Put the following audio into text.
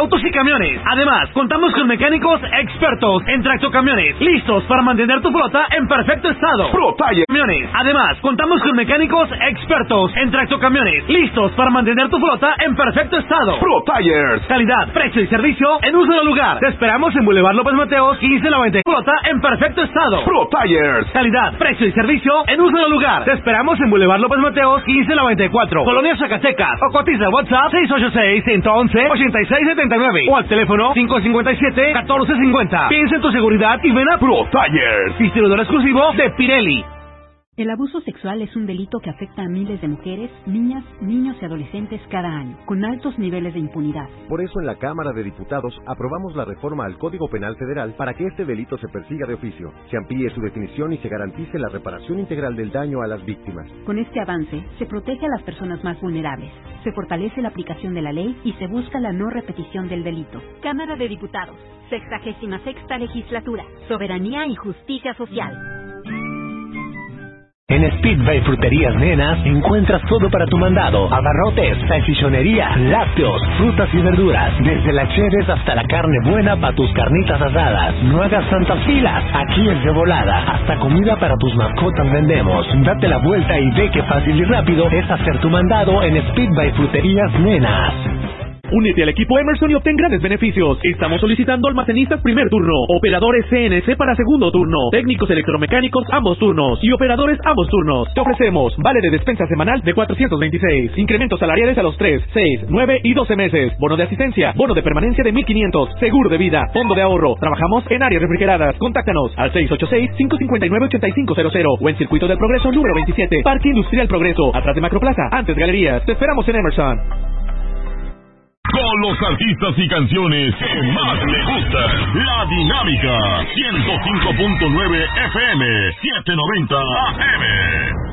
autos y camiones. Además, contamos con mecánicos expertos en tractocamiones, listos para mantener tu flota en perfecto estado. Pro Tire Camiones. Además, contamos con mecánicos expertos en tractocamiones, listos para mantener tu flota en perfecto estado. Pro Tires. Calidad, precio y servicio en un solo lugar. Te esperamos en Boulevard López Mateos 1590. Flota en perfecto estado. Pro Tires. Calidad, precio y servicio en un solo lugar. Te esperamos en Boulevard López Mateos 1594, Colonia Zacatecas. O cotiza WhatsApp 686-111-8679 o al teléfono 557-1450. Piensa en tu seguridad y ven a Pro Tires, distribuidor exclusivo de Pirelli. El abuso sexual es un delito que afecta a miles de mujeres, niñas, niños y adolescentes cada año, con altos niveles de impunidad. Por eso en la Cámara de Diputados aprobamos la reforma al Código Penal Federal para que este delito se persiga de oficio, se amplíe su definición y se garantice la reparación integral del daño a las víctimas. Con este avance, se protege a las personas más vulnerables, se fortalece la aplicación de la ley y se busca la no repetición del delito. Cámara de Diputados, 66ª Legislatura, Soberanía y Justicia Social. En Speedway Fruterías Nenas encuentras todo para tu mandado: abarrotes, salchichonería, lácteos, frutas y verduras, desde las cheves hasta la carne buena para tus carnitas asadas. No hagas tantas filas, aquí es de volada. Hasta comida para tus mascotas vendemos. Date la vuelta y ve qué fácil y rápido es hacer tu mandado en Speedway Fruterías Nenas. Únete al equipo Emerson y obtén grandes beneficios. Estamos solicitando almacenistas primer turno, operadores CNC para segundo turno, técnicos electromecánicos ambos turnos y operadores ambos turnos. Te ofrecemos vale de despensa semanal de 426, incrementos salariales a los 3, 6, 9 y 12 meses, bono de asistencia, bono de permanencia de 1,500, seguro de vida, fondo de ahorro. Trabajamos en áreas refrigeradas. Contáctanos al 686-559-8500 o en Circuito del Progreso número 27, Parque Industrial Progreso, atrás de Macroplaza, antes Galerías. Te esperamos en Emerson. Con los artistas y canciones que más le gustan. La Dinámica 105.9 FM, 790 AM.